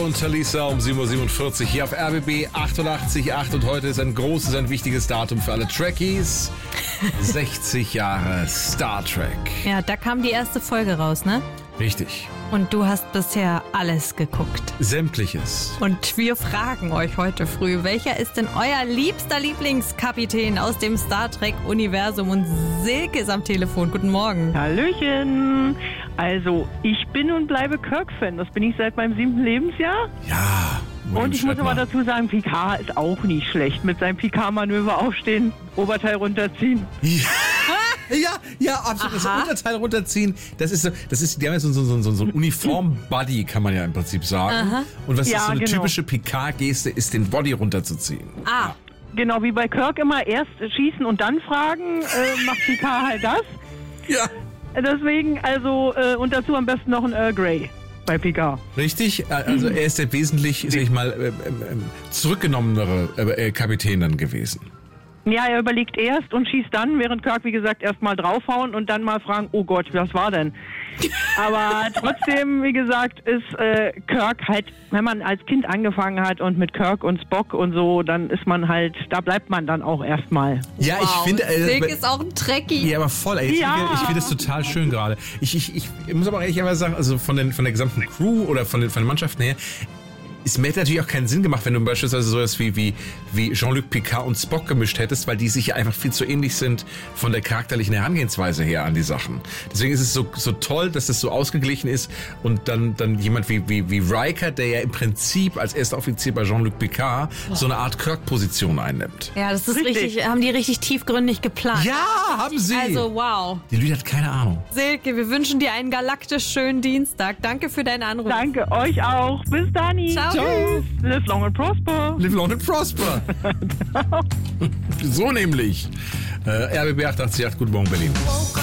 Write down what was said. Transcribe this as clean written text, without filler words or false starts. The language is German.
und Talisa um 7.47 Uhr hier auf RBB 88.8 und heute ist ein großes, ein wichtiges Datum für alle Trekkies. 60 Jahre Star Trek. Ja, da kam die erste Folge raus, ne? Richtig. Und du hast bisher alles geguckt. Sämtliches. Und wir fragen euch heute früh, welcher ist denn euer liebster Lieblingskapitän aus dem Star Trek-Universum? Und Silke ist am Telefon. Guten Morgen. Hallöchen. Also, ich bin und bleibe Kirk-Fan. Das bin ich seit meinem 7. Lebensjahr. Ja. Und ich muss aber dazu sagen, Picard ist auch nicht schlecht. Mit seinem Picard-Manöver aufstehen, Oberteil runterziehen. Ja, absolut. Das Unterteil runterziehen, die haben ja so ein Uniform-Buddy, kann man ja im Prinzip sagen. Aha. Und was ist so eine genau. typische Picard-Geste, ist den Body runterzuziehen. Ah, Genau wie bei Kirk immer erst schießen und dann fragen, macht Picard halt das. Ja. Deswegen, also, und dazu am besten noch ein Earl Grey bei Picard. Richtig, also er ist der wesentlich, sag ich mal, zurückgenommenere Kapitän dann gewesen. Ja, er überlegt erst und schießt dann, während Kirk, wie gesagt, erst mal draufhauen und dann mal fragen, oh Gott, was war denn? Aber trotzdem, wie gesagt, ist Kirk halt, wenn man als Kind angefangen hat und mit Kirk und Spock und so, dann ist man halt, da bleibt man dann auch erstmal. Ja, wow. ich finde... Silke ist auch ein Trekkie. Ja, aber voll, ey. Ja. Ich finde das total schön gerade. Ich muss aber ehrlicherweise sagen, also von der gesamten Crew oder von den Mannschaften her, es hätte natürlich auch keinen Sinn gemacht, wenn du beispielsweise sowas wie Jean-Luc Picard und Spock gemischt hättest, weil die sich ja einfach viel zu ähnlich sind von der charakterlichen Herangehensweise her an die Sachen. Deswegen ist es so toll, dass das so ausgeglichen ist und dann jemand wie Riker, der ja im Prinzip als erster Offizier bei Jean-Luc Picard so eine Art Kirk-Position einnimmt. Ja, das ist Richtig. richtig, haben die richtig tiefgründig geplant. Ja, haben sie! Also, wow. Die Lüde hat keine Ahnung. Silke, wir wünschen dir einen galaktisch schönen Dienstag. Danke für deinen Anruf. Danke, euch auch. Bis dann. Ciao. Ciao! Live long and prosper. Live long and prosper. So nämlich. RBB 88.8, Guten Morgen Berlin.